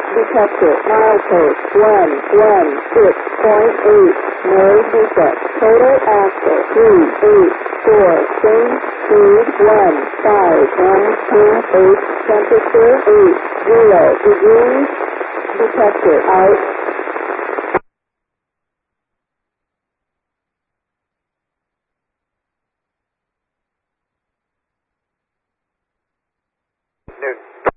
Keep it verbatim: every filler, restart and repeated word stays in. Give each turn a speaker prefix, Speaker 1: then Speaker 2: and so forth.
Speaker 1: Detector, milepost one one six point eight. No defect. Total axle three eight four. Change speed one five one two eight. Temperature eight zero degrees. Detector out.
Speaker 2: Newton.